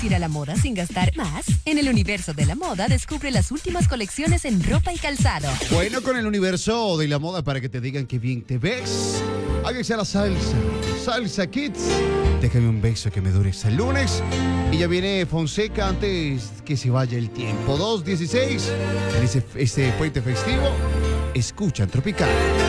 ¿Quieres ir a la moda sin gastar más? En el universo de la moda descubre las últimas colecciones en ropa y calzado. Bueno, con el universo de la moda para que te digan que bien te ves. Hágase a la salsa. Salsa Kids. Déjame un beso que me dure hasta el lunes. Y ya viene Fonseca antes que se vaya el tiempo. 2:16. En ese puente festivo. Escucha Tropical.